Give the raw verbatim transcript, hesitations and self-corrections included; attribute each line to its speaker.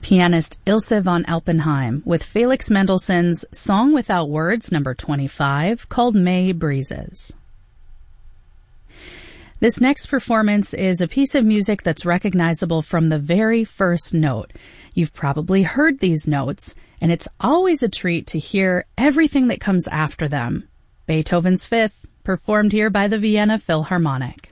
Speaker 1: pianist Ilse von Alpenheim with Felix Mendelssohn's Song Without Words, number twenty-five, called May Breezes. This next performance is a piece of music that's recognizable from the very first note. You've probably heard these notes, and it's always a treat to hear everything that comes after them. Beethoven's Fifth, performed here by the Vienna Philharmonic.